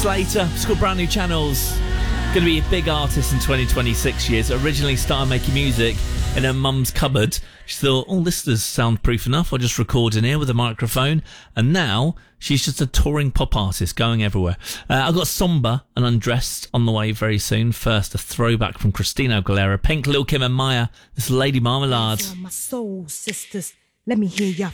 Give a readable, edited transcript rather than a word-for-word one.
Slater. It's called Brand New Channels. Going to be a big artist in 2026 years. Originally started making music in her mum's cupboard. She thought, this does soundproof enough. I'll just record in here with a microphone. And now she's just a touring pop artist going everywhere. I've got Somber and Undressed on the way very soon. First, a throwback from Christina Aguilera, Pink, Lil' Kim and Maya. This is Lady Marmalade. My soul sisters, let me hear your